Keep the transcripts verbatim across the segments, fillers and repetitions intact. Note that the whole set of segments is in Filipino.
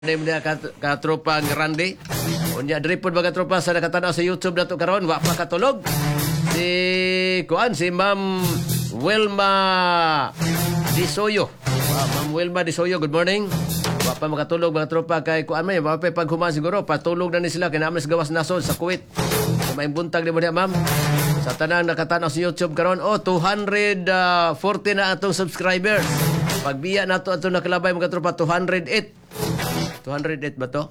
Name dia kat, katropa ng Randy. Unya diri pod mga tropa sa nakatanaw sa YouTube nato karon wa pa katulog. Si kuan si Ma'am Wilma Disoyo. Wow, Ma'am Wilma Disoyo, good morning. Wa pa makatulog mga tropa kay kuan may wa pa paghuman siguro patulog na ni sila kay naman sa gawas nasod sa Kuwait. So, may buntag ni mo niya, ma'am. Sa tanang nakatanaw sa YouTube karon, oh two hundred forty na atong subscribers. Pagbiya nato ato nakalabay mga tropa two hundred eight. two hundred eight ba to?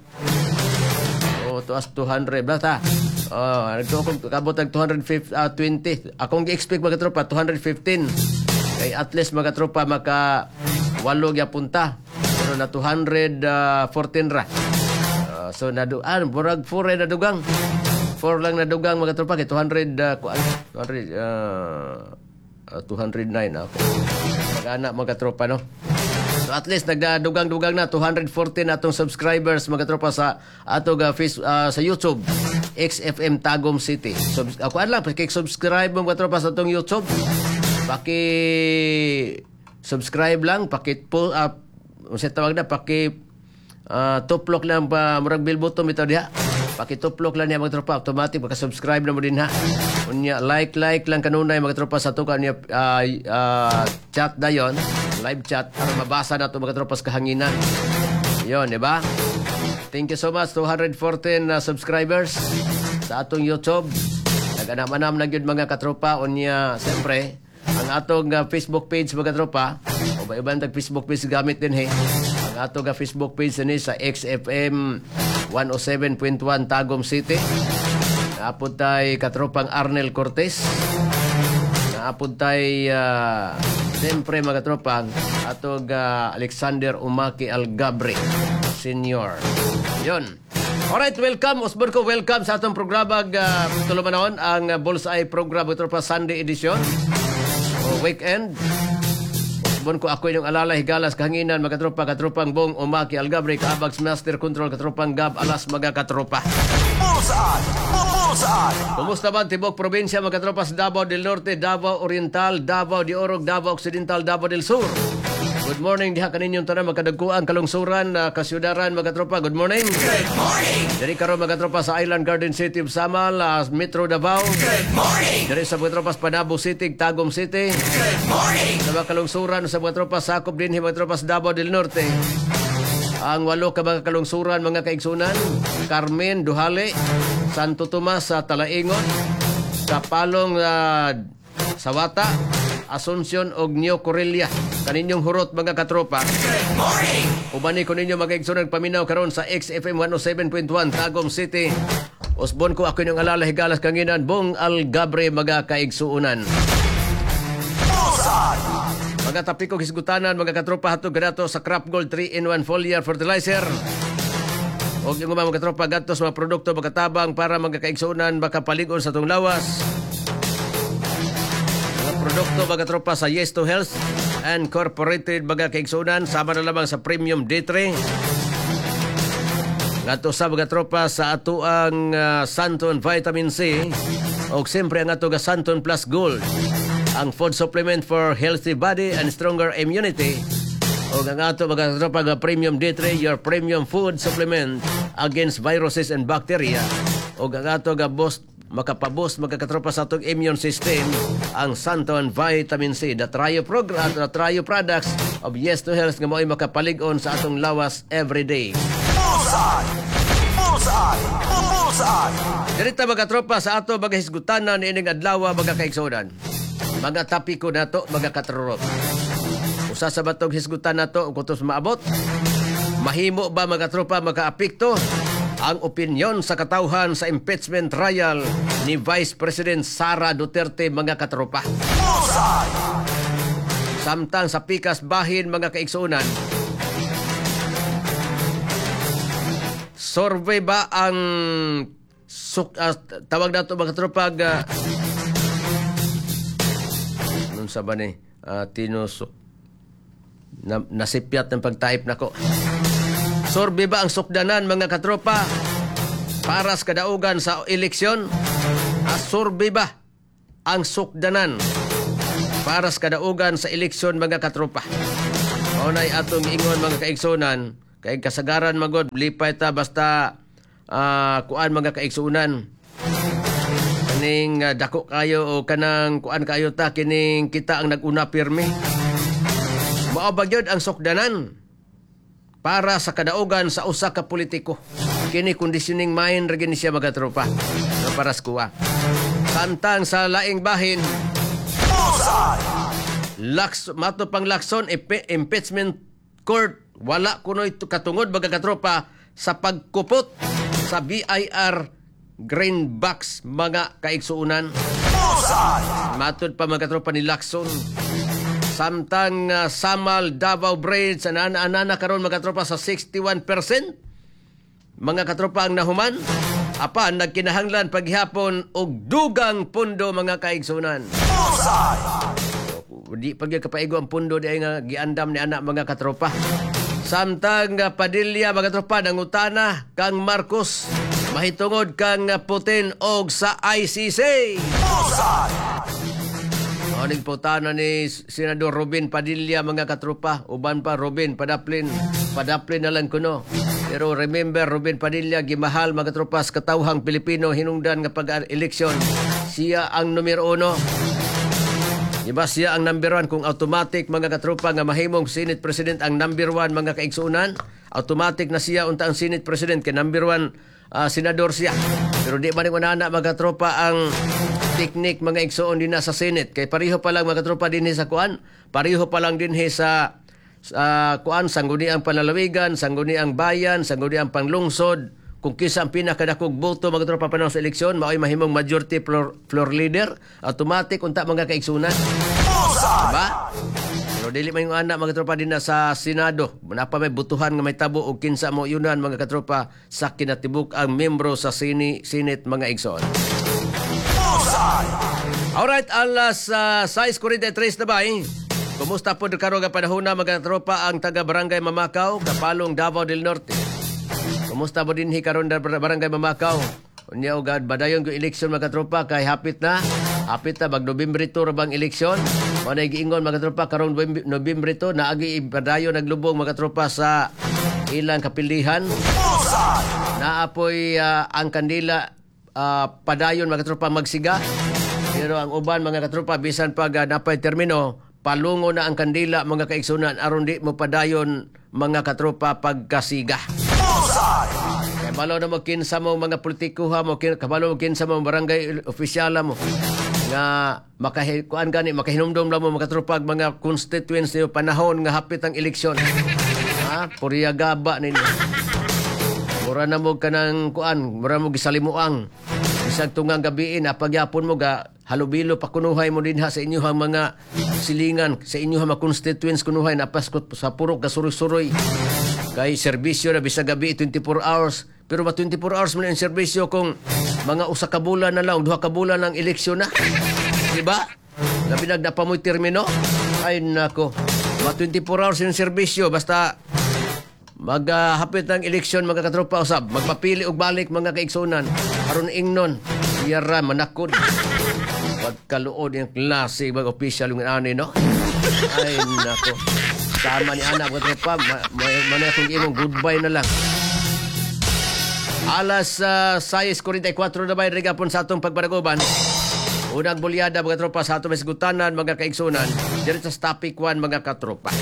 Oh, to as two hundred ba ta? Oh, nagto ko kabot ang two hundred twenty. Akong gi-expect mga tropa two hundred fifteen. Kay at least mga tropa maka walo ya punta. Pero na two hundred fourteen ra. Uh, so naduan, burag four na dugang. four lang na dugang mga tropa kay two hundred uh, two hundred uh, uh, two hundred nine. Okay. Mag-anak mga tropa no. So at least nagdadugang-dugang na two hundred fourteen atong subscribers mga tropa sa ato ga face uh, sa YouTube X F M Tagum City. So ako lang paki-subscribe mga tropa sa atong YouTube. Paki subscribe lang, paki pull up unsa tawag na paki uh, tuplok lang pa murag bell button bitaw diha. Paki tuplok lang niya mga tropa automatic maka-subscribe na mo din ha. Unya like like lang kanunay mga tropa sa ato kanya uh, uh, chat dayon. Live chat para mabasa na ito mga tropas kahanginan. Yun, di ba? Thank you so much, two hundred fourteen uh, subscribers sa atong YouTube. Nag-anam-anam na yun mga katropa. Unya, siyempre, ang atong uh, Facebook page mga tropa, o ba ibang tag-Facebook page gamit din, he. Ang atong uh, Facebook page ni sa X F M one oh seven point one Tagum City. Naapod tayo katropang Arnel Cortez. Naapod tayo... Uh, Siyempre mga tropang atog uh, Alexander Umaki Algabre Senior. Yun. Alright, welcome. Osborne ko, welcome sa atong programa uh, tulumanon ang uh, Bullseye program mga tropa Sunday edition o weekend. Osborne ko ako inyong alala higalas kahanginan mga tropa katropang Bong Umaki Algabre kaabag Master Control katropang Gab alas mga katropa. Bullseye! Kumusta ba tibok probinsya mga tropas Davao del Norte, Davao Oriental, Davao de Oro, Davao Occidental, Davao del Sur. Good morning diha kaninyong tanan makadagkuan kalungsuran uh, kasyudaran mga tropa. Good morning. Good morning. Diri karon mga tropa sa Island Garden City of Samal, uh, Metro Davao. Good morning. Diri sa mga tropas Panabo City, Tagum City. Good morning. Sa mga kalungsuran sa mga tropas sakop din mga tropas Davao del Norte. Ang walo ka mga kalungsuran mga kaigsunan, Carmen, Duhale, Santo Tomas sa Talaingon, Kapalong uh, Sawata, Asuncion og New Corelia. Kaninyong hurot mga katropa. Good morning. Ubani ko ninyo mga kaigsunan paminaw karon sa X F M one oh seven point one Tagum City. Osborne ko ako inyong alala higalas kanginan Bong Algabre mga kaigsuunan. Mga tapikog hisgutanan, mga katropa hatog ganato sa Crop Gold three in one foliar fertilizer. O yung mga katropa gatos mga produkto magkatabang para mga kaigsunan makapaligon sa itong lawas. Mga produkto mga katropa sa Yes to Health and Incorporated mga kaigsunan sama na lamang sa Premium D three. Gato sa mga tropa sa ato ang uh, Santon Vitamin C o siyempre ang ato ga Santon Plus Gold. Ang food supplement for healthy body and stronger immunity. O ang ato mga tropa nga Premium D three, your premium food supplement against viruses and bacteria. O ang ato nga boost, makapaboost magkakatropa sa atong immune system, ang Santon Vitamin C. The trio program, the trio products of Yes to Health nga mo'y makapalig-on sa atong lawas every day. Bullseye! Bullseye! Bullseye! Ganito mga tropa sa ato mga hisgutanan ining adlaw mga kaigsunan. Mga tapiko na to, mga katrurot. Usa sa batog hisgutan na to, kutos maabot. Mahimo ba mga tropa, makaapikto ang opinyon sa katauhan sa impeachment trial ni Vice President Sara Duterte mga katropa. Samtang sa pikas bahin mga kaigsunan, survey ba ang suk, uh, tawag na to mga tropa uh, sa ba ni uh, tinusok na, nasipyat ng pag-type nako. Survey ba ang sukdanan mga katropa para sa kadaugan sa eleksyon? Uh, survey ba ang sukdanan para sa kadaugan sa eleksyon mga katropa? O na'y atong ingon mga kaigsunan Kay kasagaran magod lipay ta basta uh, kuan mga kaigsuunan. Kining uh, dako kayo o kanang kuan kayo ta kining kita ang naguna pirmi. Mao ba gyud ang sukdanan para sa kadaugan sa usa ka politiko. Kini conditioning mind ra gini siya mga tropa. No, para sa kuwa. Samtang sa laing bahin Laks, mato pang lakson impe, impeachment court wala kunoy katungod mga katropa sa pagkupot sa B I R greenbacks mga kaigsuunan. Matod pa mga katropa ni Lacson. Samtang uh, Samal Davao Bridge anana-anana karon mga katropa sa sixty-one percent. Mga katropa ang nahuman. Apan nagkinahanglan paghihapon og dugang pundo mga kaigsuunan. Di pag kapaigo ang pundo di ay nga giandam ni anak mga katropa. Samtang uh, Padilla mga katropa nangutana kang Marcos mahitungod kang uh, Putin og sa I C C. Aning putana ni Senador Robin Padilla mga katropa, uban pa Robin padaplin, padaplin na lang kuno. Pero remember Robin Padilla gimahal mga katropa sa katawhang Pilipino hinungdan nga pag-eleksyon. Siya ang numero uno. Diba siya ang number one kung automatic mga katropa nga mahimong Senate President ang number one mga kaigsuunan. Automatic na siya unta ang Senate President kay number one uh, senador siya. Pero di ba rin manana mga katropa ang teknik mga igsuon din na sa Senate. Kay pareho pa lang mga katropa din sa kuan. Pareho pa lang din sa sa kuan sangguni ang panlalawigan, sangguni ang bayan, sangguni ang panglungsod. Kung kisa ang pinakadakog boto mga katropa panahon sa eleksyon, mao'y mahimong majority floor, floor leader, automatic unta mga kaigsunan. Diba? Pero dili man yung anak mga katropa din na sa Senado. Napa may butuhan nga may tabo o kinsa mo yunan mga katropa sa kinatibuk ang membro sa Senate, Senate mga igsoon. Alright, alas uh, six forty-three na ba eh? Kumusta po karon nga panahon na mga tropa ang taga Barangay Mamakaw, Kapalong, Davao del Norte? Kumusta po din karon da Barangay Mamakaw? Unya ugad badayon ko eleksyon mga tropa kay hapit na. Hapit na bag Nobyembre two ra bang eleksyon. Mao na giingon mga tropa karon Nobyembre two naagi badayon naglubong mga tropa sa ilang kapilihan. Naapoy uh, ang kandila uh, padayon mga tropa magsiga. Pero ang uban mga katropa bisan pag uh, napay termino palungo na ang kandila mga kaigsunan aron di mo padayon mga katropa pagkasiga. Kaya balo na mo kinsa mo mga politiko ha mo kabalo mo kinsa mo barangay opisyala mo nga makahikuan gani makahinumdom lang mo mga katropa mga constituents niyo panahon nga hapit ang eleksyon. Ha puriya gaba ninyo. Mura na mo kanang kuan, mura mo gisalimuang. Isang tungang gabiin, apagyapon mo ga, halubilo pakunuhay mo din ha sa inyong mga silingan, sa inyong mga constituents kunuhay, napaskot sa purok, gasuroy-suroy. Kay serbisyo na bisa gabi, twenty-four hours. Pero ba twenty-four hours mo na yung serbisyo kung mga usa ka bulan na lang, duha ka bulan ng eleksyon na? Diba? Labi nagdapa mo'y termino? Ay nako, ba twenty-four hours yung serbisyo, basta maghapit uh, ng eleksyon mga katropa usab magpapili og balik mga kaigsunan aron ingnon yara manakod pagkaluod yung klase mga official yung ani no ay nako tama ni anak mga katropa manay akong imong goodbye na lang alas uh, six forty-four na ba rigapon sa atong pagpanaguban unang bulyada mga katropa sa atong masgutanan mga kaigsunan diri sa topic one mga katropa.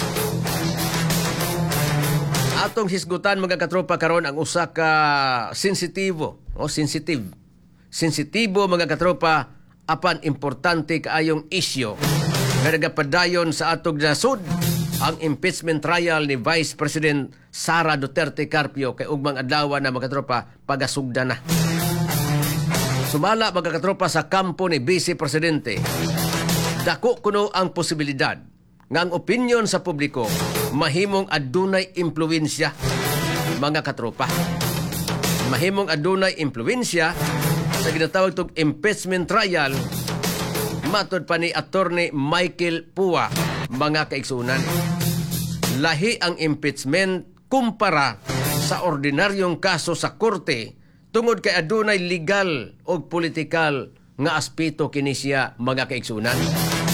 Atong hisgutan mga katropa karon ang usa ka sensitibo o sensitive. Sensitibo mga katropa apan importante kaayong isyu nga nagapadayon sa atong nasud ang impeachment trial ni Vice President Sara Duterte Carpio kay ugmang adlaw na mga katropa pagasugda na. Sumala mga katropa sa kampo ni Vice Presidente. Dako kuno ang posibilidad nga ang opinyon sa publiko mahimong adunay impluwensya mga katropa. Mahimong adunay impluwensya sa ginatawag tog impeachment trial matod pa ni Attorney Michael Pua mga kaigsunan. Lahi ang impeachment kumpara sa ordinaryong kaso sa korte tungod kay adunay legal o political nga aspeto kini siya mga kaigsunan.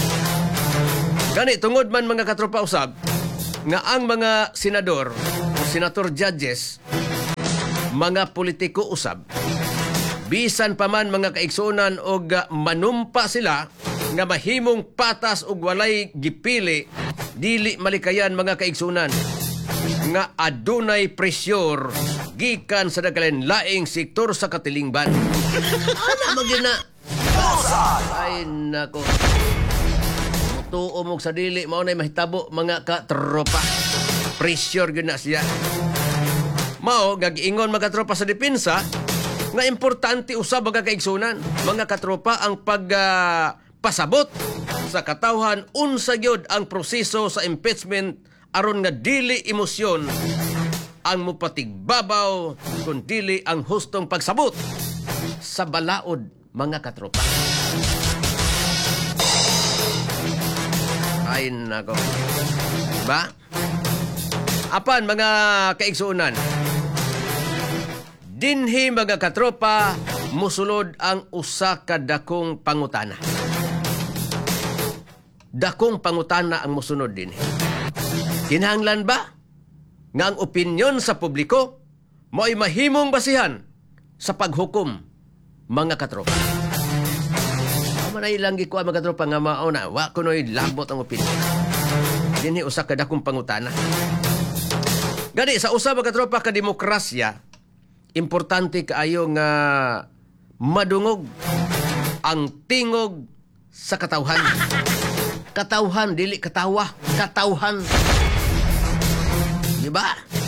Gani tungod man mga katropa usab nga ang mga senador o senator judges, mga politiko usab, bisan pa man mga kaigsunan og uh, manumpa sila nga mahimong patas ug walay gipili, dili malikayan mga kaigsunan nga adunay presyur gikan sa nagkalain-laing sektor sa katilingban. Ana magina. Ay nako. Mutuo mo sa dili mao nay mahitabo mga katropa. Presyur gyud na siya. Mao gag-ingon mga katropa sa depensa nga importante usab mga kaigsunan, mga katropa ang pag uh, pasabot sa katawhan unsa gyud ang proseso sa impeachment aron nga dili emosyon ang mupatigbabaw kun dili ang hustong pagsabot sa balaod mga katropa. Ay nako. Ba? Apan mga kaigsunan, dinhi mga katropa musulod ang usa ka dakong pangutana. Dakong pangutana ang musunod dinhi. Kinahanglan ba nga ang opinyon sa publiko mo'y mahimong basihan sa paghukom mga katropa? Manay lang gikuha mga katropa nga mao na wa kunoy labot ang opinyon. Dinhi usa ka dakong pangutana. Gani sa usa mga katropa ka demokrasya, importante kaayo nga madungog ang tingog sa katawhan. Katawhan, dili katawa. Katawhan. Diba?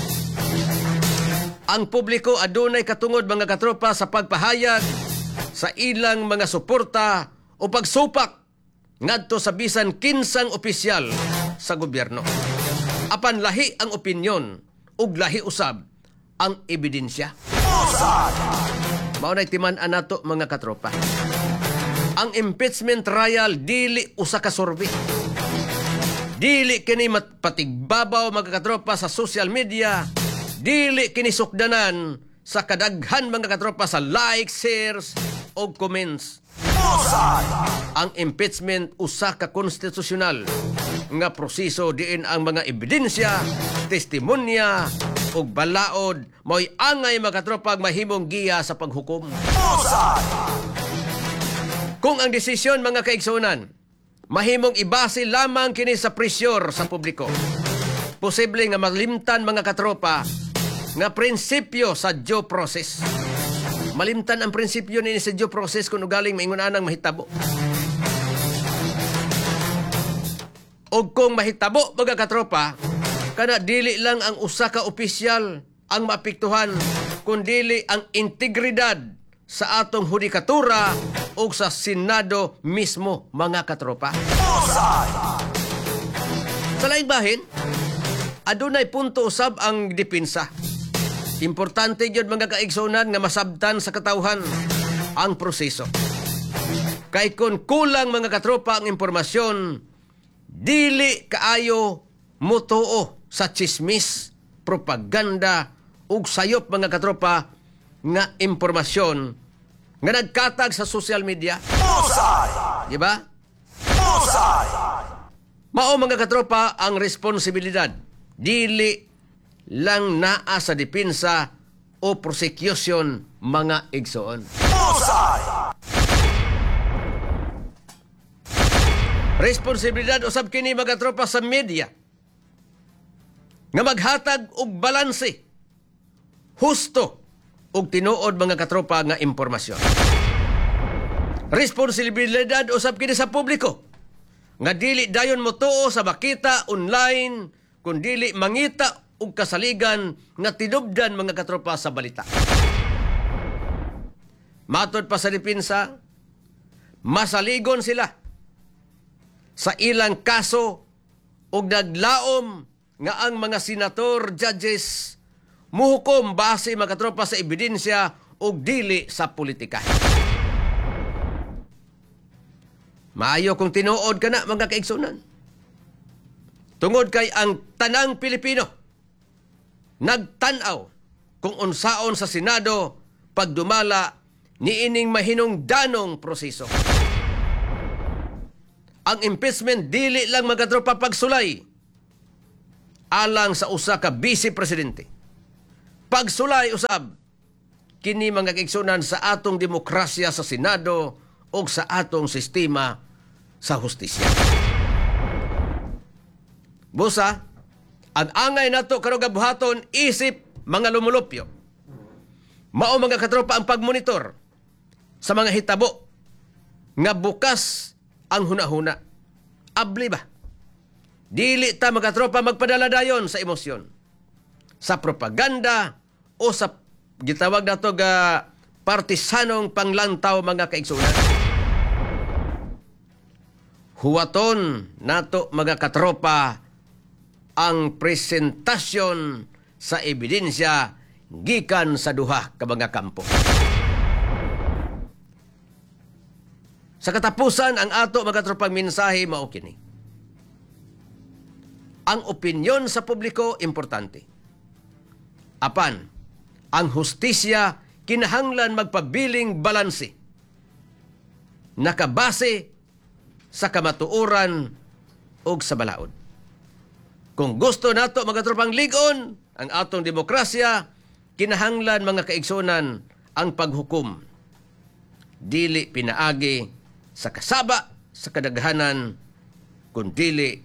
Ang publiko adunay katungod mga katropa sa pagpahayag sa ilang mga suporta o pagsupak ngadto sa bisan kinsang opisyal sa gobyerno. Apan lahi ang opinyon ug lahi usab ang ebidensya. Mao nay timan-an nato mga katropa. Ang impeachment trial dili usa ka survey. Dili kini patigbabaw mga katropa sa social media. Dili kini sukdanan sa kadaghan mga katropa sa likes, shares o comments. Ang impeachment usa ka konstitusyonal nga proseso diin ang mga ebidensya, testimonya ug balaod mo'y angay mga katropa mahimong giya sa paghukom. Kung ang desisyon mga kaigsunan mahimong ibase lamang kini sa presyur sa publiko, posible nga malimtan mga katropa nga prinsipyo sa due process. Malimtan ang prinsipyo ni sa due process kung ugaling maingunanang mahitabo. O kung mahitabo mga katropa, kana dili lang ang usa ka opisyal ang maapektuhan, kundi ang integridad sa atong hudikatura o sa Senado mismo mga katropa. Sa laing bahin, adunay punto usab ang depensa. Importante gyud mga kaigsunan nga masabtan sa katawhan ang proseso. Kay kun kulang mga katropa ang impormasyon, dili kaayo mutuo sa chismis, propaganda ug sayop mga katropa nga impormasyon nga nagkatag sa social media. Di ba? Mao mga katropa ang responsibilidad. Dili lang naa sa depensa o prosecution mga igsoon. Responsibilidad usab kini mga tropa sa media nga maghatag og balanse, husto ug tinuod mga katropa nga impormasyon. Responsibilidad usab kini sa publiko nga dili dayon motuo sa makita online kun dili mangita og kasaligan nga tinubdan mga katropa sa balita. Matod pa sa depensa, masaligon sila sa ilang kaso ug naglaom nga ang mga senator, judges muhukom base mga katropa sa ebidensya ug dili sa politika. Maayo kung tinuod ka na mga kaigsunan. Tungod kay ang tanang Pilipino nagtanaw kung unsaon sa Senado pagdumala niining mahinungdanong proseso. Ang impeachment dili lang mga tropa pagsulay alang sa usa ka vice presidente. pagsulay usab kini mga kaigsunan sa atong demokrasya sa Senado o sa atong sistema sa hustisya. Busa, ang angay nato karong gabuhaton isip mga lumulupyo. Mao mga katropa ang pagmonitor sa mga hitabo nga bukas ang hunahuna. Abli ba? Dili ta mga katropa magpadala dayon sa emosyon, sa propaganda o sa gitawag nato ga partisanong panglantaw mga kaigsunan. Huwaton nato mga katropa ang presentasyon sa ebidensya gikan sa duha ka mga kampo. Sa katapusan, ang ato mga katropang mensahe mao kini. Ang opinyon sa publiko importante. Apan, ang hustisya kinahanglan magpabiling balanse. Nakabase sa kamatuoran o sa balaod. Kung gusto nato mga tropang ligon, ang atong demokrasya, kinahanglan mga kaigsunan ang paghukom. Dili pinaagi sa kasaba, sa kadaghanan, kundili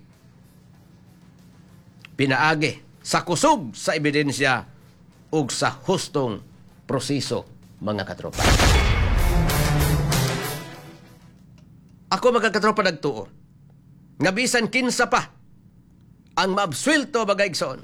pinaagi sa kusog sa ebidensya ug sa hustong proseso mga katropa. Ako mga katropa nagtuo, nga bisan kinsa pa ang maabsuelto mga igsoon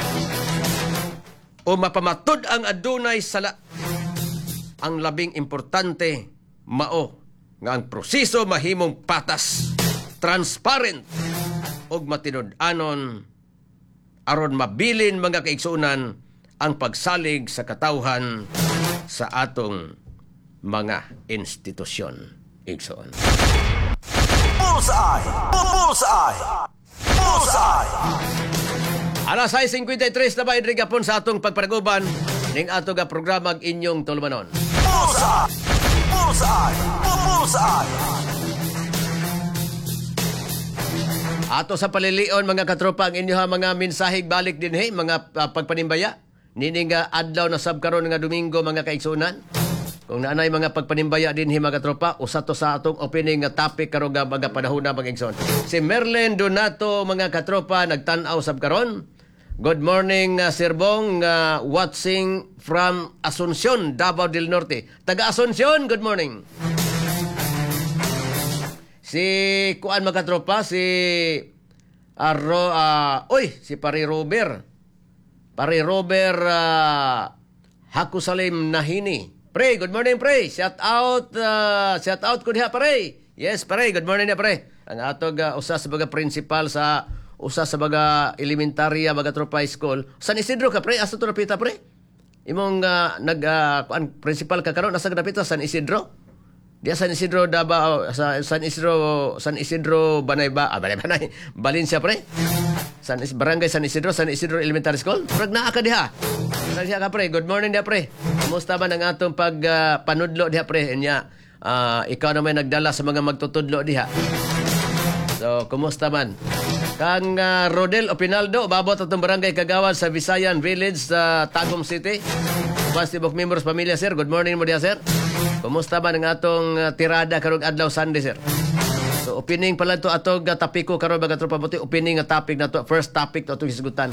o mapamatud ang adunay sala, ang labing importante mao nga ang proseso mahimong patas, transparent ug matinud-anon aron mabilin mga kaigsunan ang pagsalig sa katawhan sa atong mga institusyon. Igsoon. Bullseye! Bullseye! Bullseye! Alas sais fifty-three na ba idrigapon sa atong pagpanaguban ning ato ga programa ang inyong tulumanon. Bullseye! Bullseye! Bullseye! Ato sa palilion mga katropa ang inyo mga mensaheng balik din he, mga uh, pagpanimbaya. Nini nga adlaw na sabkaron nga Domingo mga kaigsunan. Kung naanay mga pagpanimbaya din he mga katropa, usa to sa atong opening nga topic karon nga mga panahon na mga igsoon. Si Merlin Donato mga katropa nagtan-aw sabkaron. Good morning uh, Sir Bong, uh, watching from Asuncion, Davao del Norte. Taga Asuncion, good morning. Si kuan mga katropa, si Arro, uh, oy, si Pari Robert. Pari Robert uh, Hakusalim Nahini. Pre, good morning pre. Shout out, uh, shout out ko diha pare. Yes, pare, good morning na pare. Ang atog uh, usa sa baga principal sa usa sa baga elementarya baga tropa school. San Isidro ka pre, asa to napita pre? Imong uh, nag uh, kuan principal ka karon asa napita San Isidro? Dia San Isidro Davao, sa San Isidro San Isidro Banay ba? Ah, Banay Banay. Valencia pre. San Is Barangay San Isidro, San Isidro Elementary School. Prag naa ka diha. Prag diha ka pre. Good morning diha pre. Kumusta man ang atong pag uh, panudlo diha pre? Nya uh, ikaw na may nagdala sa mga magtutudlo diha. So, kumusta man? Kang uh, Rodel Opinaldo, babot atong barangay Kagawan sa Visayan Village sa Tagum City. Pasibok members pamilya sir. Good morning mo diha sir. Kumusta man ang atong uh, tirada karong adlaw Sunday sir? So opening pala to atong uh, tapiko karon mga tropa buti opening nga topic na to, first topic to atong hisgutan.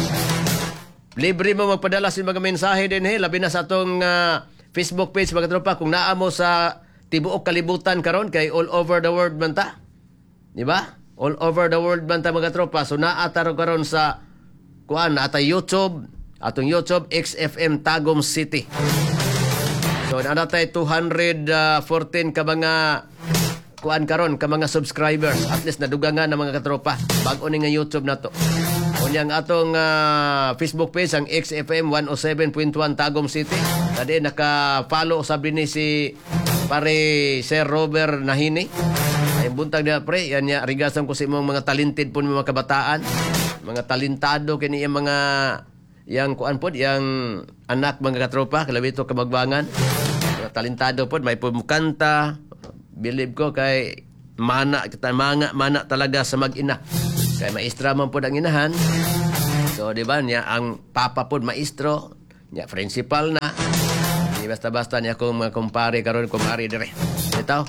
Libre mo magpadala sa mga mensahe din he, labi na sa atong uh, Facebook page mga tropa kung naa mo sa tibuok kalibutan karon kay all over the world man ta. Di ba? All over the world man ta mga tropa. So naa ta karon sa kuan na ata YouTube, atong YouTube X F M Tagum City. So, natatay two hundred fourteen ka mga kuan karon ka mga subscribers. At least nadugangan ng mga katropa. Bago ni nga YouTube na to. Kunyang atong uh, Facebook page, ang X F M one oh seven point one Tagum City. Tadi naka-follow sabi ni si pare Sir Robert Nahini. Ay buntag na pre, yan niya rigasan ko sa imong mga talented po mga kabataan. Mga talentado kini yung mga yang kuan pod, yang anak mga katropa, kalabito kamagbangan. Mga talentado pod, may pumukanta. Believe ko kay mana kita mga mana talaga sa mag-ina. Kay maestra man pod ang inahan. So di ba niya ang papa pod maestro, Ya, principal na. Di basta-basta niya kung mga kumpare karon kumari dire. Ito.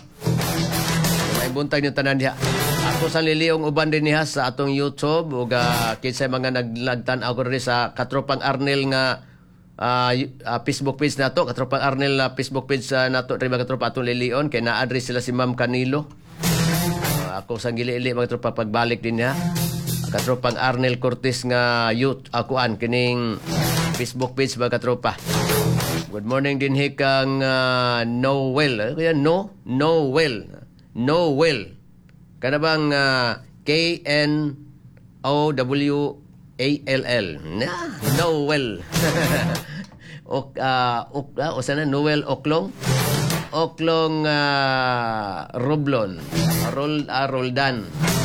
May buntag yung tanan diha. Ako sa liliyong uban din niya sa atong YouTube ug uh, kinsay mga naglagtan ako rin sa Katropang Arnel nga uh, uh, Facebook page nato, Katropang Arnel na uh, Facebook page uh, nato rin mga katropa atong liliyon kay na-address sila si Ma'am Canilo. Uh, ako sa gili-ili mga katropa pagbalik din niya. Katropang Arnel Cortez nga youth akuan kining Facebook page mga katropa. Good morning din hikang uh, Noel. Ano kaya no? Noel. Noel. Kana bang uh, K N O W A L L. Na, Noel. ok uh, ok uh, o sana Noel Oklong. Oklong uh, Roblon. Rol uh, Roldan.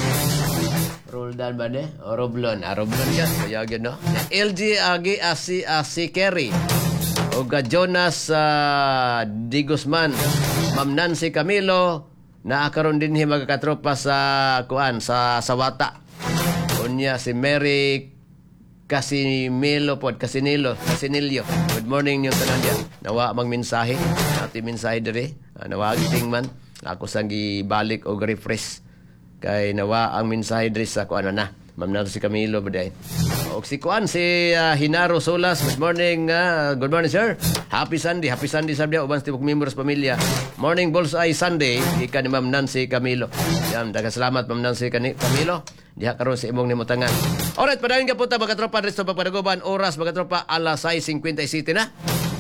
Roldan ba ne? O Roblon. Ah, Roblon yan. Kaya yun, no? L G Agi Asi Asi Kerry. O Jonas uh, Di Guzman. Ma'am Nancy Camilo. Naakaroon din hi mga katropa sa kuan sa Sawata. Unya si Mary Casimilo pod Casinilo, Casinilio. Good morning yung tanan diyan. Nawa mang mensahe. Ati mensahe diri. Uh, nawa giting man. Ako sang gibalik og refresh. Kay nawa ang mensahe diri sa kuan na. Ma'am na si Camilo baday. Og si kuan si uh, Hinaro Solas. Good morning. Uh, good morning sir. Happy Sunday. Happy Sunday sa uban sa tibok members pamilya. Morning Bullseye Sunday. Ika ni Ma'am Nancy Camilo. Yan, daga salamat Ma'am Nancy Camilo. Diha karon sa imong nimutangan. Alright, padayon ka punta mga tropa resto pagpadagoban oras mga tropa alas sais fifty-seven na.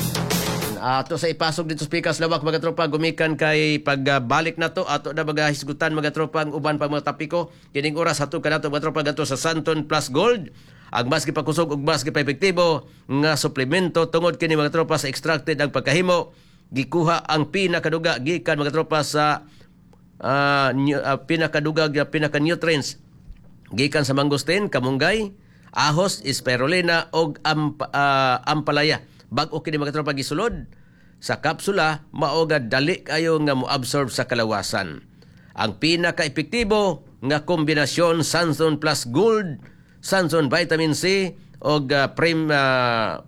Ato sa ipasok dito speakers lawak mga tropa gumikan kay pagbalik na to ato na magahisgutan mga tropa ang uban pang mga tapiko kining oras ato kanato mga tropa gadto sa Santon Plus Gold ang mas gipakusog ug mas gipepektibo nga suplemento tungod kini mga tropa sa extracted ang pagkahimo gikuha ang pinakaduga gikan mga tropa sa uh, new, uh, pinakaduga pinaka nutrients gikan sa mangustin, kamunggay, ahos, spirulina og amp, uh, ampalaya. Bag-o kini mga tropa gisulod sa kapsula maoga dali kayo nga mo-absorb sa kalawasan. Ang pinaka-epektibo nga kombinasyon Santon Plus Gold, Santon Vitamin C og uh, Prim uh,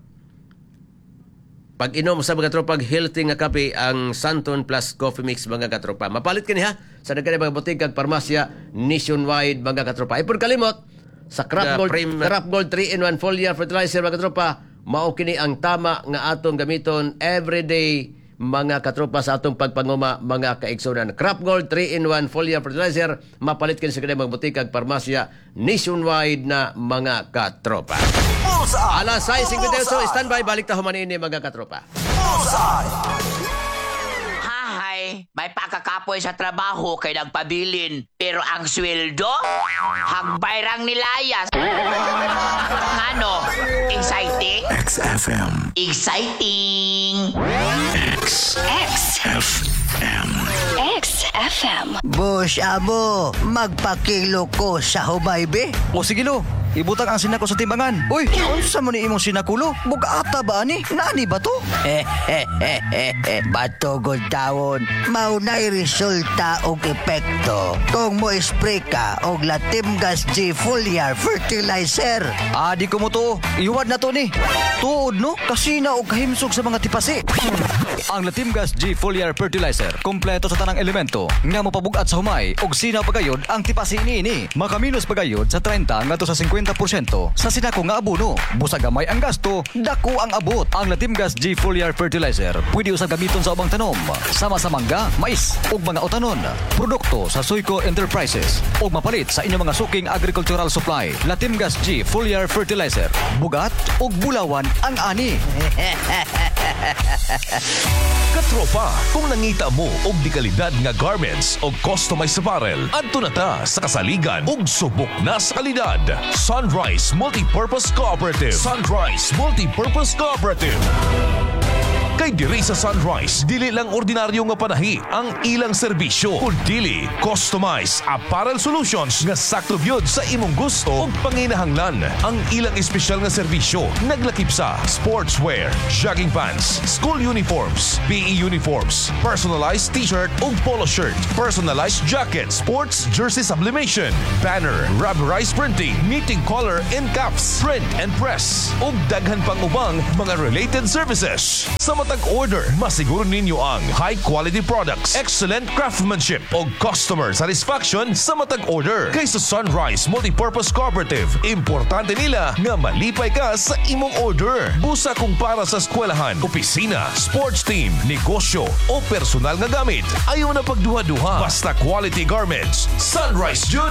pag-inom sa mga tropa healthy nga kape ang Santon Plus Coffee Mix mga katropa. Mapalit kini ha sa nagkani mga butig kag parmasya nationwide mga katropa. Ay pud kalimot sa Crop Gold Prim, Crop Gold three in one foliar fertilizer mga katropa. Mao kini ang tama nga atong gamiton everyday mga katropa sa atong pagpanguma mga kaigsunan. Crop Gold three in one foliar fertilizer mapalit kini sa kanang mga butig kag parmasya nationwide na mga katropa. Alas sais fifty-eight standby balik ta human ini mga katropa. Hay, may pakakapoy sa trabaho kay nagpabilin pero ang sweldo hagbayrang nilayas. Ano? Exciting? X F M. Exciting. X X F M. X F M. Boss Amo, magpakilo ko sa humaybe. O sige lo, ibutang ang sinako sa timbangan. Uy, unsa mo ni imong sinakulo? Bugata ba ani? Nani ba to? Batogod tawon, maunay resulta og epekto. Kung mo spray ka og Latimgas G Foliar Fertilizer. Ah, di ko mo to. Iwad na to ni. Tuod no, kasi na og kahimsog sa mga tipasi. Ang Latimgas G Foliar Fertilizer, kompleto sa tanang elemento nga mopabugat sa humay og sinaw pagayod ang tipasi niini. Makaminos pagayod sa thirty ngadto sa fifty percent sa sinako nga abono. Busa gamay ang gasto, dako ang abot. Ang Latimgas G Foliar Fertilizer pwede usab gamiton sa ubang tanom, sama sa mangga, mais ug mga utanon. Produkto sa Soyco Enterprises ug mapalit sa inyong mga suking agricultural supply. Latimgas G Foliar Fertilizer, bugat ug bulawan ang ani. Katropa, kung nangita mo og di kalidad nga garments o customized apparel, adto na ta sa kasaligan ug subok na sa kalidad. Sunrise Multipurpose Cooperative. Sunrise Multipurpose Cooperative. Kay Kay diri sa Sunrise, dili lang ordinaryo nga panahi ang ilang serbisyo, kundi customized apparel solutions nga sakto byod sa imong gusto ug panginahanglan. Ang ilang espesyal nga serbisyo naglakip sa sportswear, jogging pants, school uniforms, P E uniforms, personalized t-shirt ug polo shirt, personalized jacket, sports jersey sublimation, banner, rubberized printing, meeting color and caps, print and press ug daghan pang ubang mga related services. Sa matag order, masiguro ninyo ang high quality products, excellent craftsmanship ug customer satisfaction sa matag order. Kay sa Sunrise Multipurpose Cooperative, importante nila nga malipay ka sa imong order. Busa kung para sa eskwelahan, opisina, sports team, negosyo o personal nga gamit, ayaw na pagduha-duha. Basta quality garments, Sunrise Jud.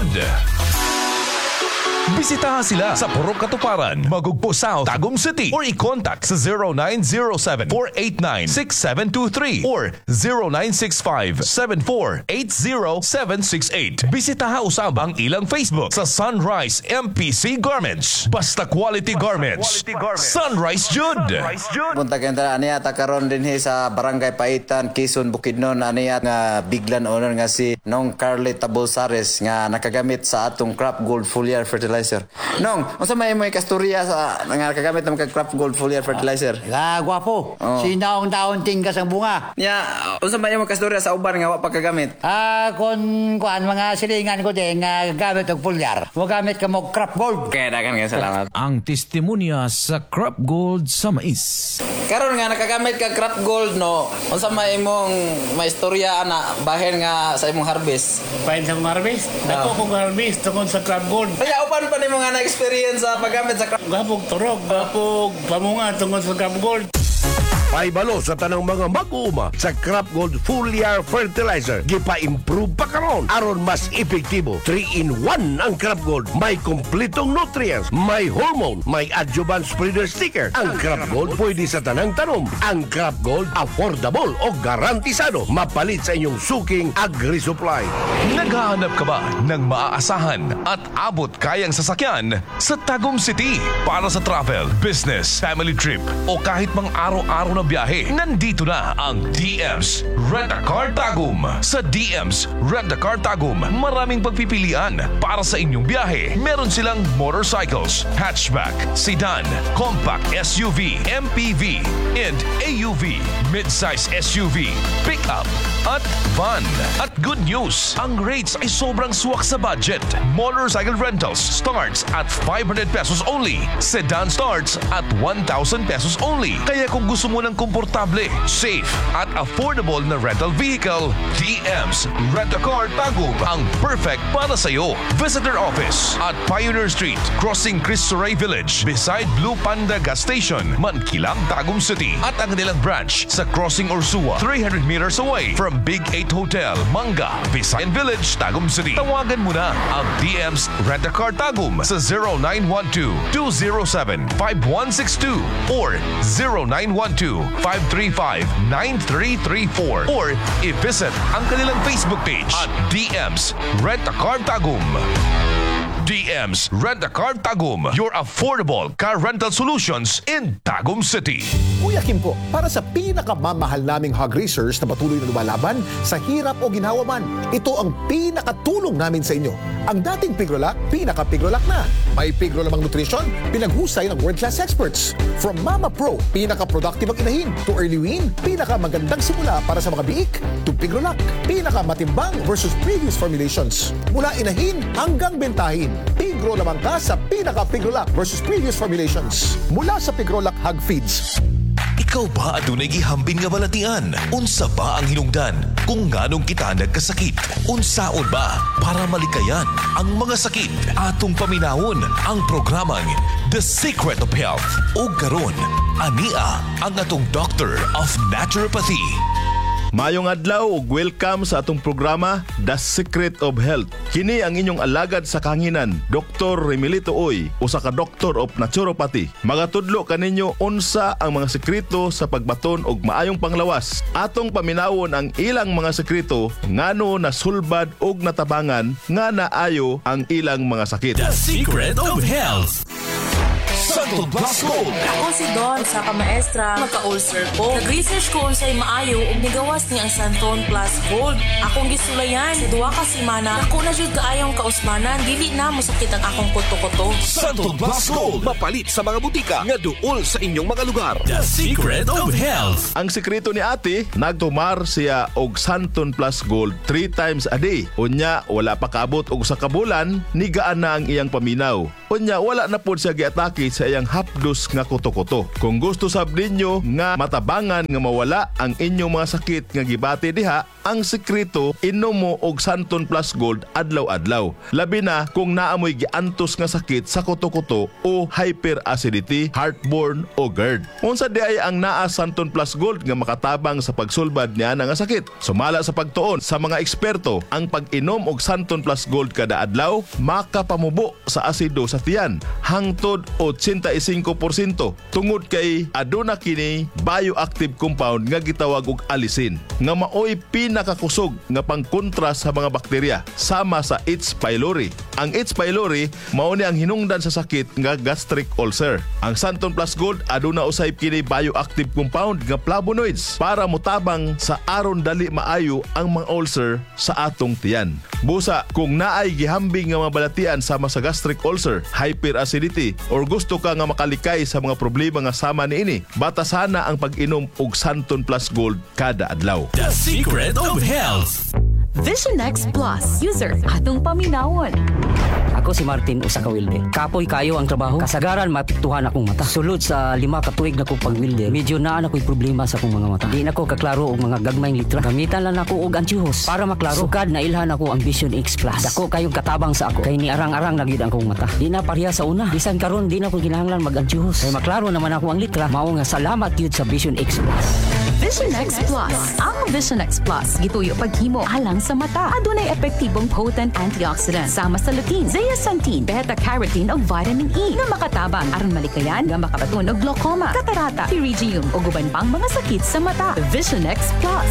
Bisitahan sila sa Purok Katuparan, Magugpo South, Tagum City or i-contact sa zero nine zero seven, four eight nine, six seven two three or zero nine six five, seven four eight zero seven six eight. Bisitahan usab ang ilang Facebook sa Sunrise M P C Garments. Basta quality garments, Sunrise Jud. Punta kenta aniya ta karon dinhi sa Barangay Paitan, Quezon, Bukidnon, aniya nga biglan owner nga si Nong Carly Tabolsares nga nakagamit sa atong Crop Gold Foliar Fertilizer. Nong, unsa may mo ikastorya sa nga nakagamit ng Crop Gold Foliar Fertilizer? Ah, gwapo. Oh. Sinaong taon tingkas ang bunga. Nya, unsa may mo ikastorya sa uban nga wa pagkagamit? Ah, kon kuan mga silingan ko din nga gamit og foliar. Mo gamit ka mo Crop Gold. Kaya dagan nga salamat. Ang testimonya sa Crop Gold sa mais. Karon nga nakagamit ka Crop Gold no, unsa may imong maistorya ana bahin nga sa imong harvest? Bahin sa mga harvest? Dako kong harvest tungkol sa Crop Gold. Kaya upan pa nimo nga na-experience sa paggamit sa Crop Gapog turog, gapog pamunga tungkol sa Crop Gold. Paibalo sa tanang mga mag-uuma sa Crop Gold Foliar Fertilizer. Gipa-improve pa karon aron mas epektibo. three in one ang Crop Gold. May kompletong nutrients, may hormone, may adjuvant spreader sticker. Ang Crop Gold pwede sa tanang tanom. Ang Crop Gold affordable o garantisado. Mapalit sa inyong suking agri-supply. Naghahanap ka ba ng maaasahan at abot kayang sasakyan sa Tagum City para sa travel, business, family trip o kahit mang araw-araw na biyahe? Nandito na ang D M's Rent-A-Car Tagum. Sa D M's Rent-A-Car Tagum, maraming pagpipilian para sa inyong biyahe. Meron silang motorcycles, hatchback, sedan, compact S U V, M P V, and A U V, mid-size S U V, pickup, at van. At good news, ang rates ay sobrang swak sa budget. Motorcycle rentals starts at five hundred pesos only. Sedan starts at one thousand pesos only. Kaya kung gusto mo ng komportable, safe, at affordable na rental vehicle, D M's Rent-A-Car Tagum ang perfect para sa iyo. Visit their office at Pioneer Street, crossing Cristo Rey Village, beside Blue Panda Gas Station, Mankilang, Tagum City. At ang kanilang branch sa Crossing Ursua, three hundred meters away from Big eight Hotel, Manga, Visayan Village, Tagum City. Tawagan mo na ang D M's Rent-A-Car Tagum sa zero nine one two, two zero seven, five one six two or zero nine one two, five three five, nine three three four or i-visit ang kanilang Facebook page at D M's Rent-A-Car Tagum. D M's Rent-A-Car Tagum, your affordable car rental solutions in Tagum City. Kuya Kim po, para sa pinakamamahal naming hog racers na patuloy na lumalaban sa hirap o ginhawa man, ito ang pinakatulong namin sa inyo. Ang dating Pigrolac, pinaka-Pigrolac na. May Pigro-lamang nutrition, pinaghusay ng world-class experts. From Mama Pro, pinaka-productive ang inahin, to Early Wean, pinaka-magandang simula para sa mga biik, to Pigrolac, pinaka-matimbang versus previous formulations. Mula inahin hanggang bentahin, Pigro lamang ka sa pinaka-Pigrolac versus previous formulations. Mula sa Pigrolac Hog Feeds. Ikaw ba adunay gihambin nga balatian? Unsa ba ang hinungdan kung nganong kita nagkasakit? Unsaon ba para malikayan ang mga sakit? Atong paminawon ang programang The Secret of Health. O karon, ania ang atong Doctor of Naturopathy. Mayong adlaw ug welcome sa atong programa The Secret of Health. Kini ang inyong alagad sa kanginan, Doktor Remilito Oy, usa ka Doctor of Naturopathy. Magatudlo kaninyo unsa ang mga sekreto sa pagbaton og maayong panglawas. Atong paminawon ang ilang mga sekreto ngano nasulbad og natabangan nga naayo ang ilang mga sakit. The Secret of Health. Santon Plus Gold. Ako si Don sa kamaestra, magka-ulcer ko. Nag-research ko unsay maayo ug nigawas ni ang Santon Plus Gold. Akong gisulayan, duwa ka semana. Ako na jud kaayong kausmanan, dili na mosakit ang akong kuto-kuto. Santon Plus Gold. Mapalit sa mga butika nga duol sa inyong mga lugar. The Secret of Health. Ang sekreto ni ate, nagtumar siya og Santon Plus Gold three times a day. Unya, wala pa kaabot og sa kabulan, nigaan na ang iyang paminaw. Unya, wala na po siya giatake sa iyang hapdos nga kuto-kuto. Kung gusto sab ninyo nga matabangan nga mawala ang inyong mga sakit nga gibati diha, ang sekreto, inom mo og Santon Plus Gold adlaw-adlaw. Labi na kung naamoy giantos nga sakit sa kuto-kuto o hyperacidity, heartburn o GERD. Unsa di ay ang naa Santon Plus Gold nga makatabang sa pagsulbad niya nga sakit. Sumala sa pagtuon sa mga eksperto, ang pag-inom og Santon Plus Gold kada adlaw makapamubo sa asido sa tiyan hangtod eighty-five percent tungod kay aduna kini bioactive compound nga gitawag og alisin nga maoy pinakakusog nga pangkontra sa mga bakterya sama sa H. pylori. Ang H. pylori mao ni ang hinungdan sa sakit nga gastric ulcer. Ang Santon Plus Gold aduna usay kini bioactive compound nga flavonoids para motabang sa aron dali maayo ang mga ulcer sa atong tiyan. Busa, kung naay gihambing nga mabalatian sama sa gastric ulcer, hyperacidity or gusto ka nga makalikay sa mga problema nga sama niini, batasana ang pag-inom og Santon Plus Gold kada adlaw. The Secret of Health. Vision X Plus. User, atong paminawon. Ako si Martin usa ka welder. Kapoy kayo ang trabaho. Kasagaran mapiktuhan akong mata. Sulod sa lima ka tuig na kong pag-welder, medyo naa na ko'y problema sa akong mga mata. Di na ko kaklaro og mga gagmayng litra. Gamitan lang ako og antihuhos para maklaro. Sukad na ilhan ako ang Vision X Plus. Dako kayong katabang sa ako. Kay ni arang-arang na gyud ang akong mata. Di na pareha sa una. Bisan karon di na ko kinahanglan mag-antihuhos. Kay maklaro naman ako ang litra. Mao nga salamat gyud sa Vision X Plus. Vision X Plus. Ang Vision X Plus gituyo paghimo alang sa mata. Adunay epektibong potent antioxidant sama sa lutein, zeaxanthin, beta-carotene ug vitamin E na makatabang aron malikayan nga makabatunog glaucoma, katarata, pterygium ug uban pang mga sakit sa mata. Vision X Plus.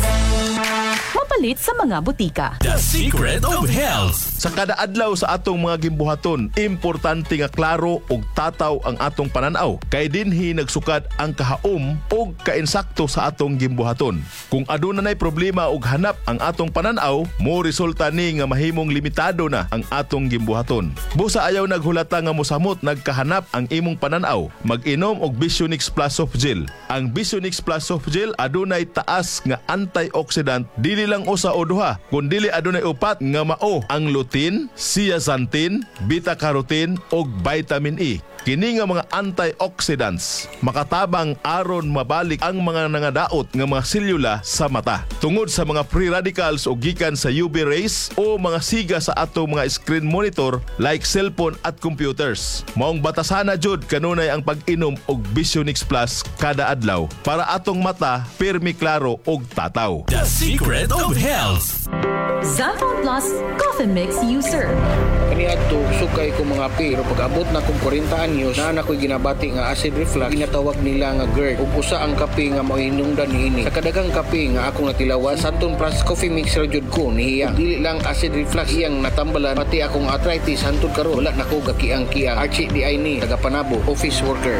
Mapalit sa mga butika. The Secret of Health. Sa kada adlaw sa atong mga gimbuhaton, importante nga klaro ug tataw ang atong pananaw. Kay dinhi nagsukad ang kahaom ug kainsakto sa atong gimbuhaton. Kung aduna nay problema ug hanap ang atong pananaw, mo resulta ni nga mahimong limitado na ang atong gimbuhaton. Busa ayaw naghulata nga mosamot nagkahanap ang imong pananaw, mag-inom og Vision X Plus Soft Gel. Ang Vision X Plus Soft Gel adunay taas nga antioxidant, dili lang usa o duha, kundi adunay upat nga mao ang lutein, zeaxanthin, beta-carotene ug vitamin E. Kini nga mga antioxidants makatabang aron mabalik ang mga nangadaot nga mga selula sa mata tungod sa mga free radicals o gikan sa U V rays o mga siga sa atong mga screen monitor like cellphone at computers. Maong batasana jud kanunay ang pag-inom og Vision X Plus kada adlaw para atong mata pirmi klaro og tataw. The Secret of Health. Xanthone Plus Coffee Mix User. Kaniadto sukay ko mga pero pag-abot na kong forty anyos na na ko'y ginabati nga acid reflux, ginatawag nila nga GERD ug usa ang kape nga mahinungdan niini. Sa kadagang kape nga akong natilawan, Santon Plus Coffee Mix ra jud ko niya. Dili lang acid reflux iyang natambalan, pati akong arthritis hantod karon wala na ko gakiang-kiang. Archie di ay ni taga-Panabo, office worker.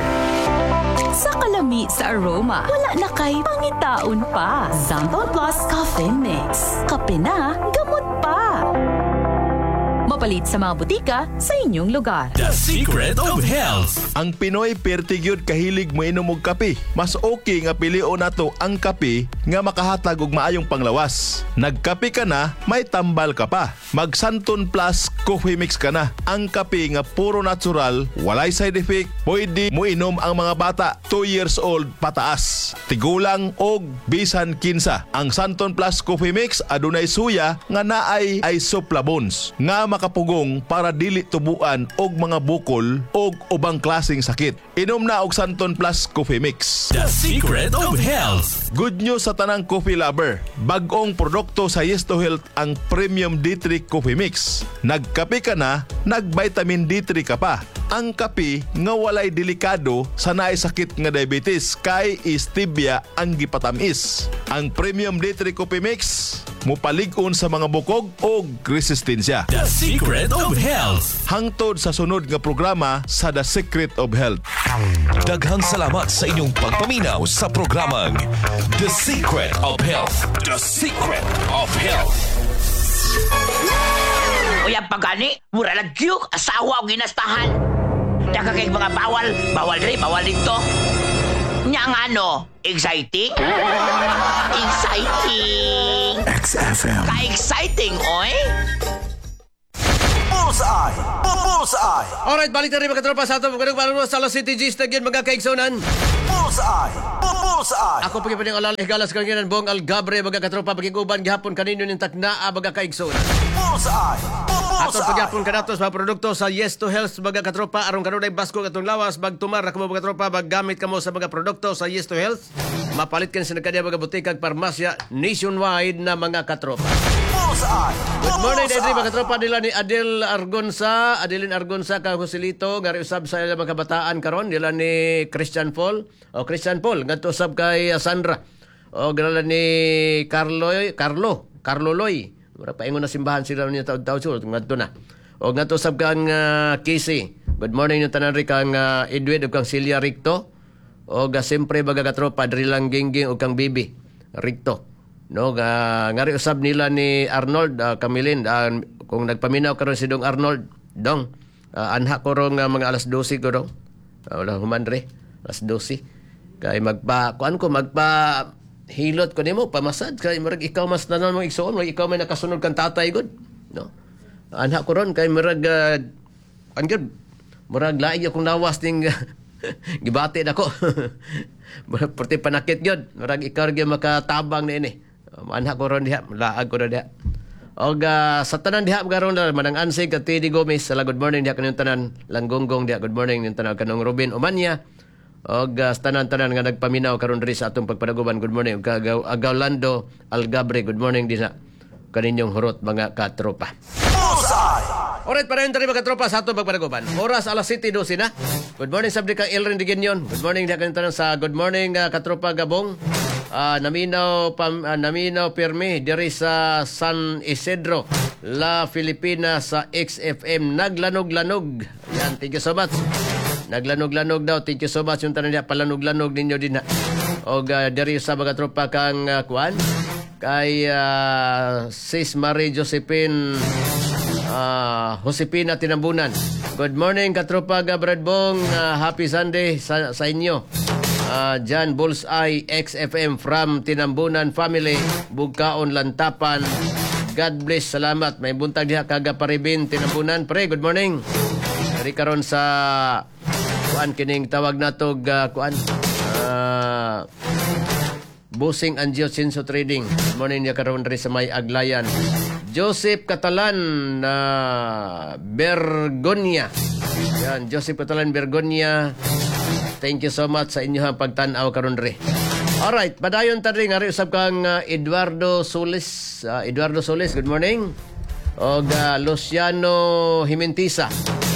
Sa kalami sa aroma, wala na kay pangitaon pa. Xanthone Plus Coffee Mix. Kape na, gamot pa. Mapalit sa mga butika sa inyong lugar. The Secret of Health. Ang Pinoy pertigyud kahilig mo inom og kape. Mas okay nga pilion nato ang kape nga makahatag og maayong panglawas. Nagkape ka na, may tambal ka pa. Mag Santon Plus Coffee Mix ka na. Ang kape nga puro natural, walay side effect, pwede mo inom ang mga bata two years old pataas. Tigulang og bisan kinsa. Ang Santon Plus Coffee Mix adunay suya nga naay isoflavones nga makapugong para dili tubuan og mga bukol og ubang klaseng sakit. Inom na og Santon Plus Coffee Mix. The Secret of Health. Good news sa tanang coffee lover. Bag-ong produkto sa Yes to Health ang Premium D three Coffee Mix. Nagkape ka na, nag-vitamin D three ka pa. Ang kape nga walay delikado sa naay sakit nga diabetes kay stevia ang gipatamis. Ang Premium D three Coffee Mix mupalig-on sa mga bukog o resistensya. The Secret of Health. Hangtod sa sunod nga programa sa The Secret of Health. Daghang salamat sa inyong pagpaminaw sa programang The Secret of Health. The Secret of Health. O yan pagani, mura lang gyud asawa o ginastahan. Daga kay mga bawal, bawal rin, bawal dito. Nya nga ano, exciting? Exciting! X F M. Ka-exciting, oy! Bullseye! Bullseye! Alright, balik na rin mga katropa sa ato. Magandang balon mo sa Los City G's na mga kaigsunan. Bullseye! Bullseye! Ako pagi pa niyang alala, higalas kang yan, Bong Algabre, mga katropa, pagiguban, gihapon kanino ng taknaa, mga kaigsunan. Bullseye! Ato pagyapon kanatos mga produkto sa Yes to Health, mga katropa, aron kanunay basko katong lawas, bagtumar, ako mga katropa, maggamit kamo sa mga produkto sa Yes to Health. Mapalit ka sa nagkanya mga butikag parmasya nationwide na mga katropa. Good morning, Edri, mga katropa nila ni Adel Argonza, Adeline Argonza, ka Joselito, ngari usab sa ilang mga kabataan karon, nila ni Christian Paul, o Christian Paul, ngadto usab kay Sandra, o nila ni Carlo, Carlo, Carlo Loy, mura paingon na simbahan sila niya taud-taud sulod, ngadto na. O ngadto usab kang uh, Casey, good morning yung tanan rin kang uh, Edwin, o kang Celia Ricto, o ga siyempre mga katropa, diri lang gingging, o kang Bibi, Ricto. No, uh, ngari usab nila ni Arnold uh, Camilin, uh, kung nagpaminaw karon si Dong Arnold, Dong, uh, anha ko rong uh, mga alas dose ko dong. Uh, wala humandre, alas dose. Kay magpa kuan ko magpa hilot ko nimo pamasad kay murag ikaw mas tanan mo igsoon, murag ikaw may nakasunod kang tatay gud. No. Anha ko ron kay murag uh, angger murag laig akong nawas ning gibati nako. Murag perti panakit gyud, murag ikaw gyud makatabang niini. Manha ko ron diha, laag ko ron diha. Og uh, sa tanan diha karon na manang ansig ka Teddy Gomez, sala good morning diha kanang tanan Langgonggong diha, good morning ning tanan kanong Robin Omania. Og uh, sa tanan-tanan nga nagpaminaw karon diri sa atong pagpadaguban, good morning. Og uh, Agaulando Algabre, good morning din sa kaninyong hurot mga katropa. Alright, para yung mga katropa sa atong pagpadaguban. Oras alas siete dosi na. Good morning sa ka Elrin Digenyon. Good morning diha kanang tanan sa good morning uh, katropa Gabong. Uh, naminaw pam, uh, naminaw pirmi diri sa San Isidro, La Filipina sa X F M naglanog-lanog. Yan, thank you so much. Naglanog-lanog daw, thank you so much yung tanan niya palanog-lanog ninyo din ha. Og uh, diri sa mga tropa kang uh, kuan kay uh, Sis Marie Josephine uh, Josepina Tinambunan. Good morning katropa Gabradbong, uh, happy Sunday sa, sa inyo. Uh, John Bullseye X F M from Tinambunan family, Bugkaon, Lantapan. God bless, salamat. May buntag diha kaga Paribin, Tinambunan. Pre, good morning. Dari karon sa kuan kining tawag nato uh, kuan uh, Busing Angiosinso Trading. Good morning diha karon diri sa may Aglayan. Joseph Catalan uh, Bergonia. Yan, Joseph Catalan Bergonia. Thank you so much sa inyong pagtanaw karon diri. Alright, padayon ta rin ngari usab kang uh, Eduardo Solis, uh, Eduardo Solis, good morning. Og uh, Luciano Himentiza.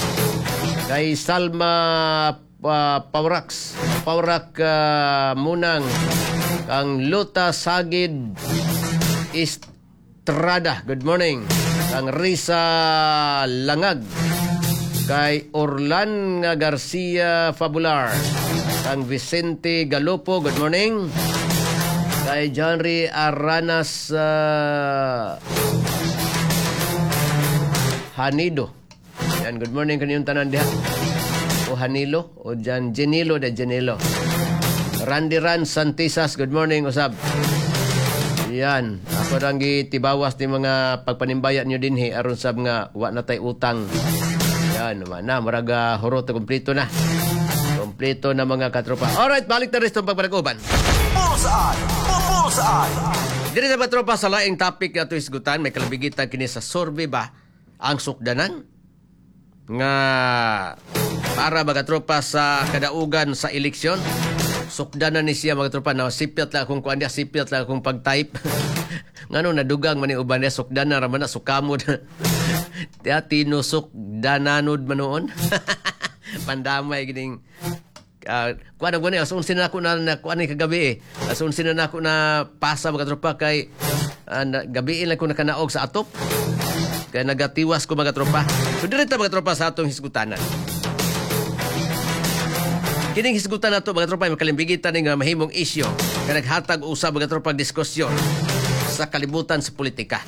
Kay Salma uh, Pawrax, Pawrak uh, Munang, kang Luta Sagid Estrada, good morning. Kang Risa Langag, kay Orlan Garcia Fabular, kang Vicente Galopo, good morning. Kay Johnry Aranas uh, Hanido, yan, good morning kaniyong tanan diha. O Hanilo o Jan Genilo de Genilo. Randy Ran Santisas, good morning usab. Yan, ako rang gitibawas ni mga pagpanimbayat nyo dinhi aron sab nga wa na tay utang. Yan, na maraga hurot na kompleto na. Kompleto na mga katropa. Alright, balik na rin itong pagpanaguban. Bullseye! Bullseye! Diri sa katropa sa laing topic na ito isgutan, may kalabigitan kini sa survey ba ang sukdanan nga para mga katropa sa kadaugan sa eleksyon. Sukdanan ni siya mga katropa na sipyat lang akong kuan dia, sipyat lang akong pag-type. Ngano nadugang man ni uban dia sukdanan raman na sukamod. Tiya tinusok dananod manoon. Pandamay gining uh, kuan ang gani asun sina ako na, na kuan ni kagabi eh. Asun sina na ako na pasa mga tropa kay uh, na, gabiin lang ko nakanaog sa atop. Kaya nagatiwas ko mga tropa. So direta mga tropa sa atong hisgutanan. Kining hisgutan nato mga tropa makalimbigitan ng mahimong isyu kaya naghatag usab mga tropa diskusyon sa kalibutan sa politika.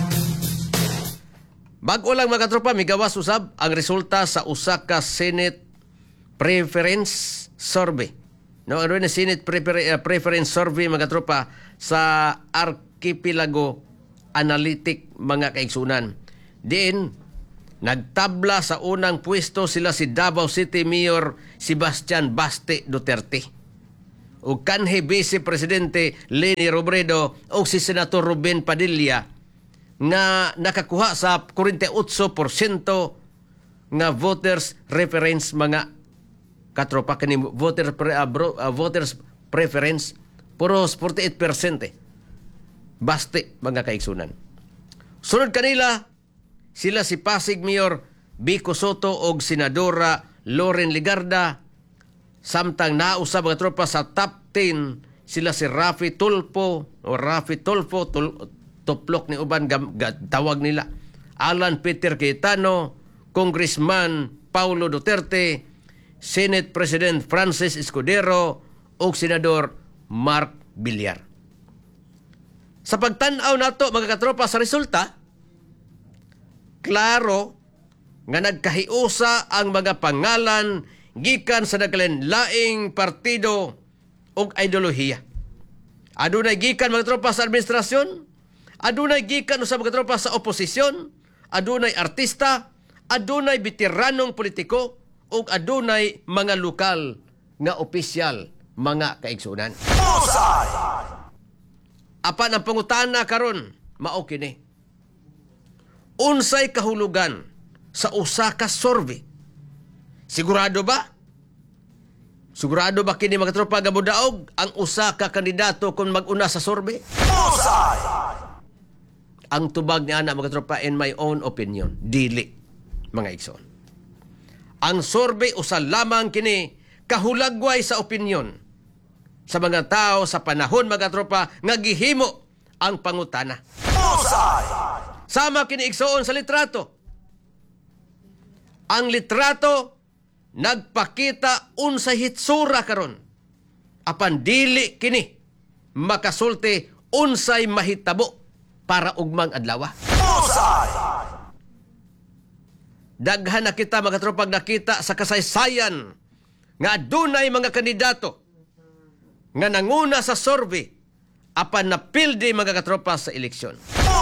Bago lang mga tropa migawas usab ang resulta sa usa ka Senate Preference Survey. No, ano na Senate Prefer- uh, Preference Survey mga tropa sa Archipelago Analytic mga kaigsunan. Din, nagtabla sa unang pwesto sila si Davao City Mayor Sebastian Baste Duterte o kanhi Vice Presidente Leni Robredo o si Senator Ruben Padilla nga nakakuha sa forty-eight percent nga voters reference mga katropa kani voter pre, uh, bro, uh, voters preference puros forty-eight percent eh. Baste mga kaigsunan. Sunod kanila sila si Pasig Mayor Vico Soto o Senadora Loren Ligarda. Samtang nausab mga tropa sa top ten sila si Rafi Tulfo o Rafi Tulfo tul, tuplok ni uban gam, ga, tawag nila Alan Peter Cayetano, Congressman Paulo Duterte, Senate President Francis Escudero o Senador Mark Villar. Sa pagtan-aw nato mga katropa sa resulta, klaro nga nagkahiusa ang mga pangalan gikan sa naglain-laing partido ug ideolohiya. Adunay gikan mga tropa sa administrasyon, adunay gikan sa mga tropa sa oposisyon, adunay artista, adunay veteranong politiko ug adunay mga lokal nga opisyal mga kaigsunan. Apan ang pangutana karon mao kini. Unsay kahulugan sa usa ka survey? Sigurado ba? Sigurado ba kini mga tropa nga modaog ang usa ka kandidato kung mag-una sa survey? Usay! Ang tubag ni ana mga tropa in my own opinion, dili mga igsoon. Ang survey usa lamang kini kahulagway sa opinion sa mga tao sa panahon mga tropa nga gihimo ang pangutana. Usay! Sama kini igsoon sa litrato. Ang litrato nagpakita unsay hitsura karon. Apan dili kini makasulti unsay mahitabo para ugmang adlaw. Daghan na kita mga tropag nakita sa kasaysayan nga adunay mga kandidato nga nanguna sa survey apan napildi mga katropa sa eleksyon.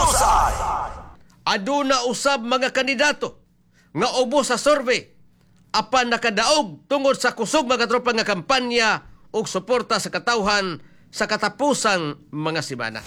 Aduna usab mga kandidato nga ubo sa survey apan nakadaog tungod sa kusog mga tropa nga kampanya ug suporta sa katawhan sa katapusang mga semana.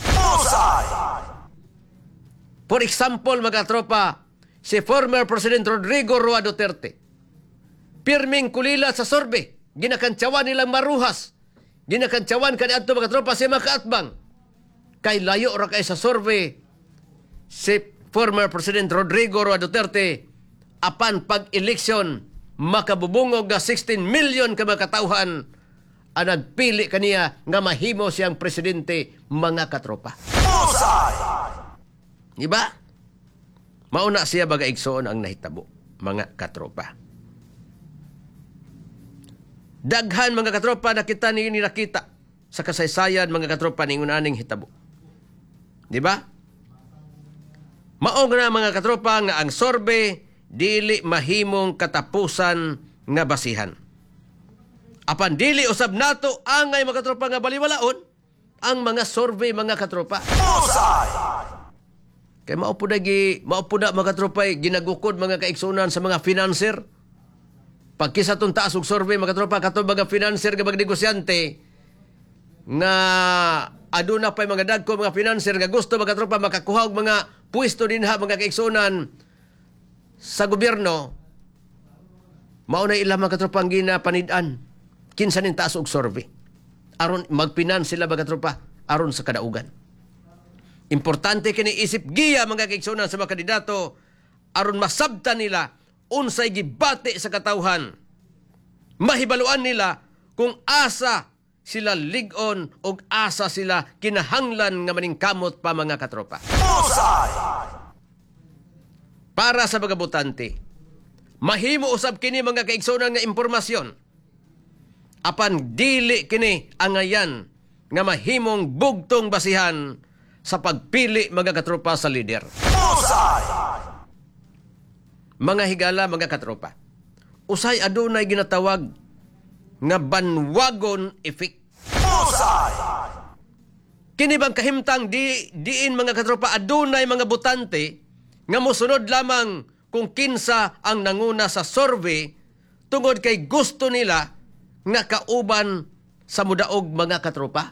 For example mga tropa, si former President Rodrigo Roa Duterte pirming kulila sa survey, ginakantsawan nilang maruhas, ginakantsawan kaniadto mga tropa si makaatbang kay layo ra kay sa survey si former President Rodrigo Roa Duterte apan pag-eleksyon makabubungog nga sixteen million ka makatauhan ang nagpili kaniya nga mahimo siyang presidente mga katropa. Diba? Mauna siya baga igsoon ang nahitabo mga katropa. Daghan mga katropa nakita ni nakita sa kasaysayan mga katropa ning unaning hitabo. Diba? Mao nga mga katropa nga ang survey dili mahimong katapusan nga basihan. Apan dili usab nato angay mga katropa nga baliwalaon ang mga survey mga katropa. Kay mao pud gi mao pud mga katropa ginagukod mga kaigsunan sa mga financier. Pagkisa tong taas og survey mga katropa kato mga financier nga mga negosyante nga aduna pay mga dagko mga financier nga gusto mga tropa makakuha og mga pwesto dinha mga kaigsunan sa gobyerno. Mao na ilang mga tropa ang ginapanid-an kinsa ning taas og survey aron magpinan sila mga tropa aron sa kadaugan. Importante kini isip giya mga kaigsunan sa mga kandidato aron masabtan nila unsay gibati sa katawhan. Mahibaluan nila kung asa sila ligon og asa sila kinahanglan nga maningkamot pa mga katropa. Para sa mga botante, mahimo usab kini mga kaigsunan nga impormasyon. Apan dili kini angayan nga mahimong bugtong basihan sa pagpili mga katropa sa leader. Mga higala, mga katropa, usay adunay ginatawag nga banwagon effect. Kini bang kahimtang di, diin mga katropa adunay mga botante nga mosunod lamang kung kinsa ang nanguna sa survey tungod kay gusto nila nga kauban sa mudaog mga katropa?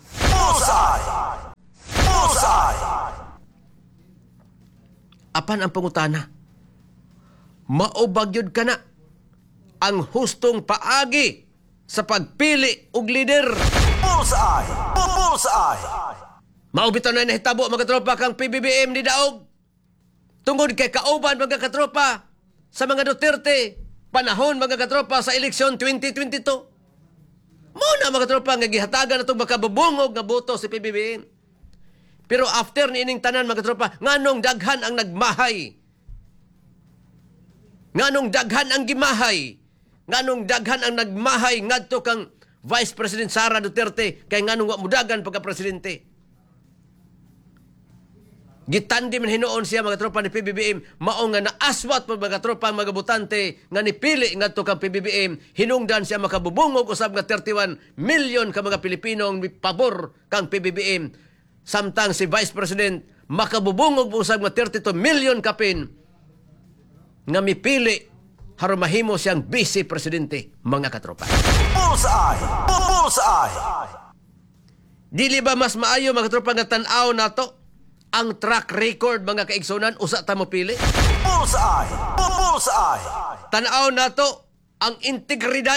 Apan ang pangutana, maubagyod ka na ang hustong paagi sa pagpili og leader. Maubitaw na nahitabo mga katropa kang P B B M ni daog. Tungod kay kauban mga katropa sa mga Duterte, panahon mga katropa sa eleksyon twenty twenty-two. Muna mga katropa nga gihatagan natong makabubungog nga boto si P B B M. Pero after niining tanan mga katropa, nganong daghan ang nagmahay. Nganong daghan ang gimahay. Nganong daghan ang nagmahay ngadto kang Vice President Sara Duterte kay nganong wa mudagan pagka-presidente. Gitandi man hinuon siya mga tropa ni P B B M, mao nga naaswat pa mga tropa mga botante nga nipili ngadto kang P B B M, hinungdan siya makabubungog usab nga thirty-one million ka mga Pilipinong pabor kang P B B M. Samtang si Vice President makabubungog usab nga thirty-two million kapin nga mipili haron mahimo siyang Vice Presidente mga katropa. Bullseye! Bullseye! Dili ba mas maayo mga tropa nga tan-aw nato ang track record mga kaigsunan usa ta mo pili? Bullseye! Bullseye! Tan-aw nato ang integridad.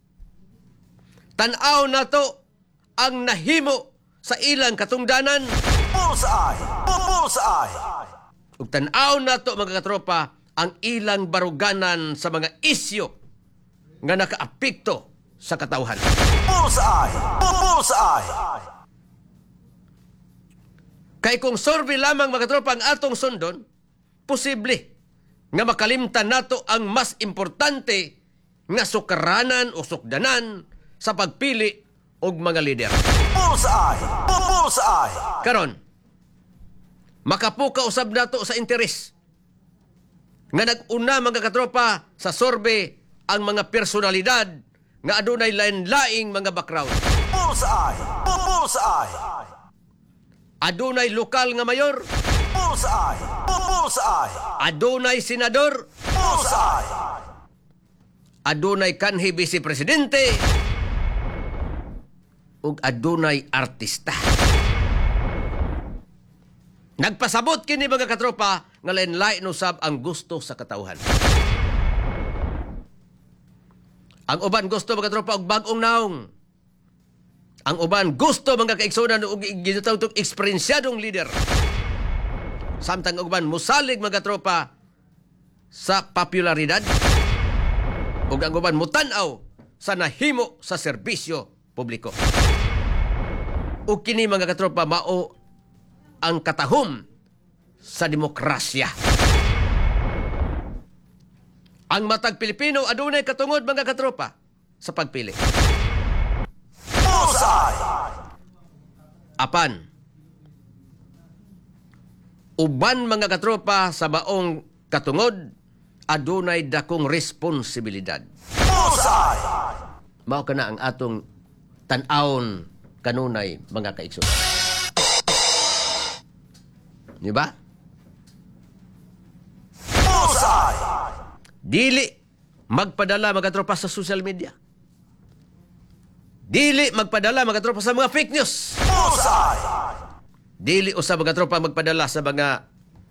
Tan-aw nato ang nahimo sa ilang katungdanan. Bullseye! Bullseye! Ug tan-aw nato mga katropa ang ilang baruganan sa mga isyu nga nakaapekto sa katawhan. Bullseye! Bullseye! Kay kung survey lamang mga katropa ang atong sundon, posible nga makalimtan nato ang mas importante nga sukaranan o sukdanan sa pagpili og mga lider. Bullseye! Bullseye! Karon, makapuka usab nato sa interes nga nag-una mga katropa sa survey ang mga personalidad nga adunay lain-laing mga background. Bullseye! Bullseye! Adunay lokal nga mayor. Bullseye! Bullseye! Adunay senador. Bullseye! Adunay kanhi Vice Presidente. Ug adunay artista. Nagpasabot kini mga katropa nga lain-lain usab ang gusto sa katawhan. Ang uban gusto mga katropa og bag-ong naong. Ang uban gusto mga kaigsunan og ginatawag eksperyensyadong leader. Samtang ang uban musalig mga tropa sa popularidad. Ug ang uban mutan-aw sa nahimo sa serbisyo publiko. Ug kini mga katropa mao ang katahom sa demokrasya. Ang matag Pilipino adunay katungod mga katropa sa pagpili. Apan, uban mga katropa sa maong katungod, adunay dakong responsibilidad. Mao kana ang atong tan-awon kanunay mga kaigsoon. Di ba? Dili magpadala mga katropa sa social media. Dili magpadala mga tropa sa mga fake news. Bullseye! Dili usab mga tropa magpadala sa mga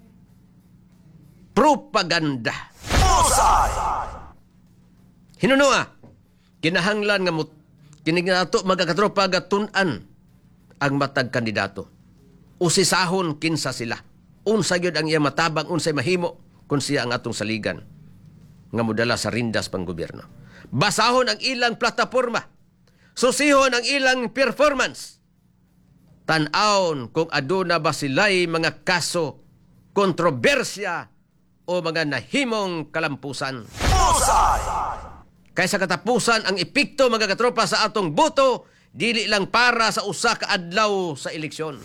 propaganda. Bullseye! Hinunua, kinahanglan nga mut kinignato mga katropa nga tun-an ang matag kandidato. Usisahon kinsa sila. Unsa gyud ang iya matabang, unsay mahimo kun siya ang atong saligan nga modala sa rindas pang gobyerno. Basahon ang ilang plataporma. susihon ang ilang performance. Tan-aon kung aduna ba sila'y mga kaso, kontrobersya o mga nahimong kalampusan. Kaysa katapusan ang epekto mga katropa sa atong boto, dili lang para sa usa ka adlaw sa eleksyon.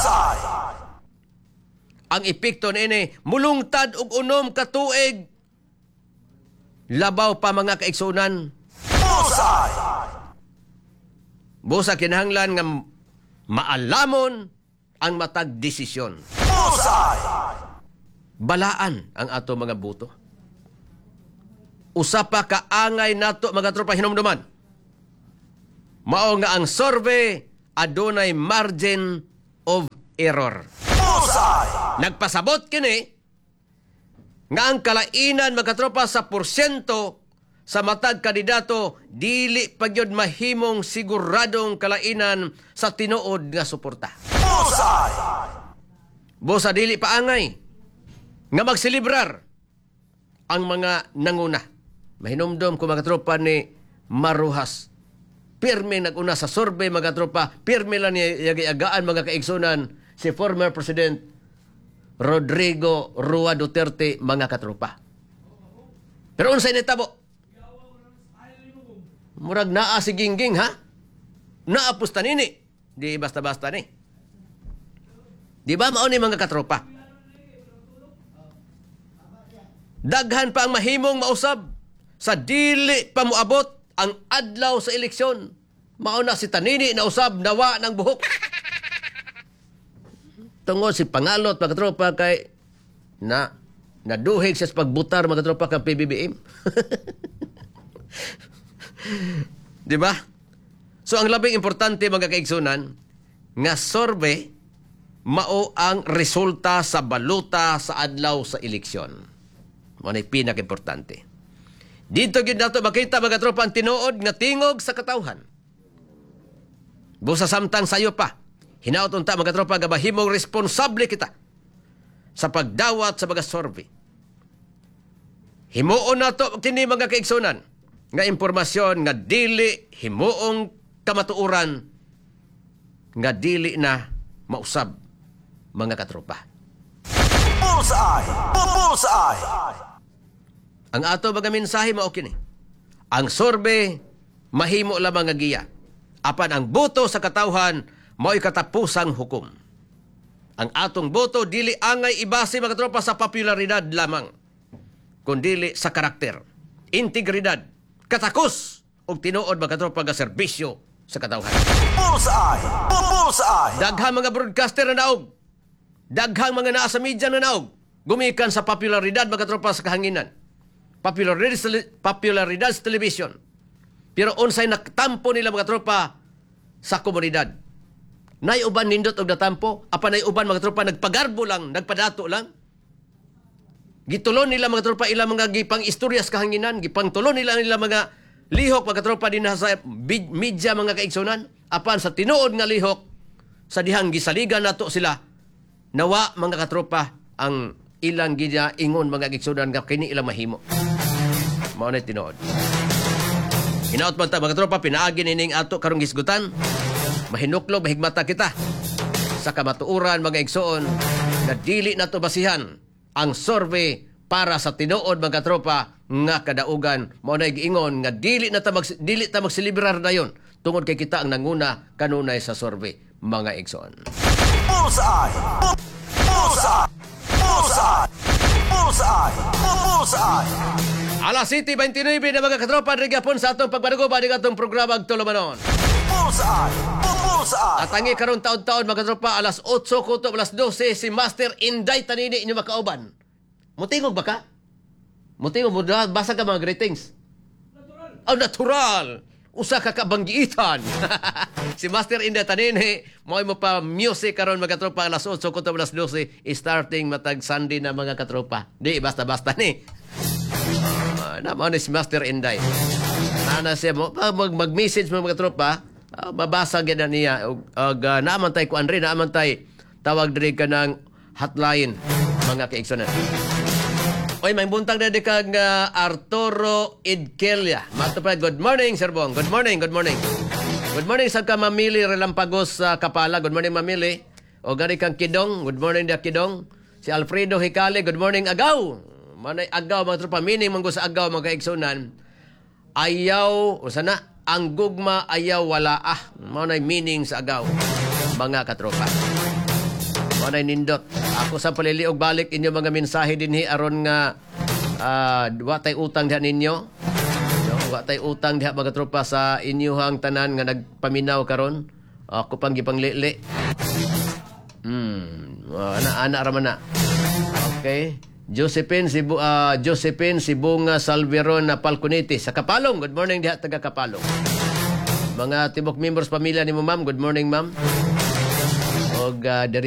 Ang epekto niini mulungtad og unom ka tuig. Labaw pa mga kaigsunan. Busa kinahanglan nga maalamon ang matag desisyon. Balaan ang ato mga boto. Usa pa kaangay nato mga tropa hinumduman. Mao nga ang survey adunay margin of error. Nagpasabot kini nga ang kalainan mga tropa sa porsyento sa matag kandidato dili pagyud mahimong siguradong kalainan sa tinuod nga suporta. Busa dili paangay nga magsilibrar ang mga nanguna. Mahinumdom ko mga tropa ni Maruhas. Pirme naguna sa survey mga tropa, pirme lang niya yagaan mga kaigsunan si former President Rodrigo Rua Duterte mga katropa. Pero unsay nitabo? Murag naa si Gingging ha? Naapusta nini. Di basta-basta ni. Di ba mao ni mga katropa? Daghan pa ang mahimong mausab sa dili pa moabot ang adlaw sa eleksyon. Mao na si Tanini na usab nawa ng buhok. Tungod si Pangalot mga tropa kay na naduhig siya sa pagbutar mga tropa kang P B B M. Di ba? So ang labing importante mga kaigsunan nga survey mao ang resulta sa baluta sa adlaw sa eleksyon. Mao na pinaka-importante. Dito gyud nato makita mga tropa ang tinuod nga tingog sa katawhan. Busa samtang sayo pa. Hinaot unta mga tropa nga bahimong responsable kita sa pagdawat sa mga survey. Himuon nato kini mga kaigsunan nga impormasyon nga dili himuong kamatuoran nga dili na mausab mga katropa. Bullseye! Bullseye! Ang ato mga mensahe mao kini. Ang survey mahimo lamang nga giya. Apan ang boto sa katawhan mao'y katapusang hukom. Ang atong boto dili angay ibase mga tropa sa popularidad lamang, kundi sa karakter, integridad, katakos ug tinuod mga tropa nga serbisyo sa katawhan. Bullseye! Bullseye! Daghang mga broadcaster na naog. Daghang mga naa sa media na naog. Gumikan sa popularidad mga tropa sa kahanginan. Popularidad, popularidad sa television. Pero unsay nakatampo nila mga tropa sa komunidad. Nay uban nindot og natampo, apan nay uban mga tropa nagpagarbo lang, nagpadato lang. Gitulon nila mga tropa ilang mga gipang istorya sa kahanginan, gipang tulon nila nila mga lihok mga tropa din sa media mga kaigsunan, apan sa tinuod nga lihok sa dihang gisaligan nato sila. Nawa mga katropa ang ilang gina ingon mga kaigsunan nga kini ilang mahimo. Mao na tinuod. Hinaot man ta mga tropa pinaagi nining ato karong gisgutan. Mahinuklog, mahigmata kita sa kamatuuran mga igsoon na dili nato basihan ang survey para sa tinuod mga tropa nga kadaugan mao na giingon nga dili na ta mag, dili ta magsilibrar dayon tungod kay kita ang nanguna kanunay sa survey mga igsoon. Bullseye! Bullseye! Bullseye! Bullseye! Bullseye! Alas City twenty-nine na mga katropa rigapon sa atong pagbadugo ba atong programa ag tulumanon. Bullseye! Bullseye! At tangi karon taon-taon mga katropa alas eight kuto alas twelve si Master Inday Tanini inyo makauban. Mutingog ba ka? Mutingog mo basa ka mga greetings. Natural. Oh, natural. Usa ka kabanggiitan. Si Master Inday Tanini mo mo pa music karon mga katropa alas eight kuto alas twelve starting matag Sunday na mga katropa. Di basta-basta ni. Uh, naman ni si Master Inday. Nana siya mo, mag, mag-message mo mga tropa, uh, mabasa gina niya. Uh, uh, naaman tayo kuan rin, naaman tayo tawag diri ka ng hotline, mga kaigsonan. Oy, may buntang na di kang uh, Arturo Idkelia. Matapay, good morning, Sir Bong. Good morning, good morning. Good morning sa ka Mamili Relampagos sa Kapala. Good morning Mamili. O gani kang Kidong. Good morning dia Kidong. Si Alfredo Hikale. Good morning Agaw. Manay Agaw mga tropa. Meaning manggo sa Agaw mga kaigsunan. Ayaw, o sana, ang gugma ayaw wala ah. Manay meaning sa Agaw. Mga katropa. Manay nindot. Ako sa paliliog balik inyo mga mensahe din hi aron nga uh, watay utang diha ninyo. No, watay utang diha mga tropa sa inyohang tanan nga nagpaminaw karon. Ako pang gipanglili. Hmm, uh, ana-ana ra man na. Okay. Josephine Sibu uh, Josephine Sibunga Salveron na Palconete sa Kapalong. Good morning diha taga Kapalong. Mga tibok members pamilya ni mo ma'am. Good morning ma'am. Og uh,